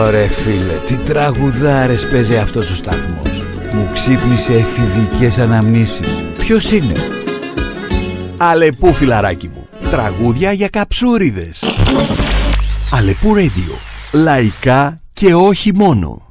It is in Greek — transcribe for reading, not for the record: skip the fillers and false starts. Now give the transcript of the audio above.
Ωραία φίλε, τι τραγουδάρες παίζει αυτός ο σταθμός. Μου ξύπνησε εφηβικές αναμνήσεις. Ποιος είναι? Αλεπού φιλαράκι μου. Τραγούδια για καψούριδες. Αλεπού Radio. Λαϊκά και όχι μόνο.